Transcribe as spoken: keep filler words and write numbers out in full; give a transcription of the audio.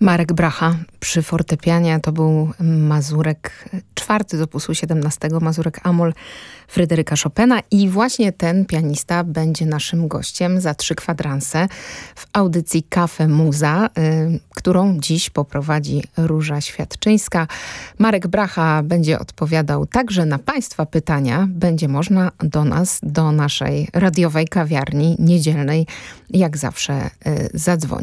Marek Bracha przy fortepianie to był mazurek czwarty z opusu siedemnastego, mazurek Amol Fryderyka Chopina i właśnie ten pianista będzie naszym gościem za trzy kwadranse w audycji Cafe Muza, y, którą dziś poprowadzi Róża Świadczyńska. Marek Bracha będzie odpowiadał także na Państwa pytania. Będzie można do nas, do naszej radiowej kawiarni niedzielnej, jak zawsze y, zadzwonić.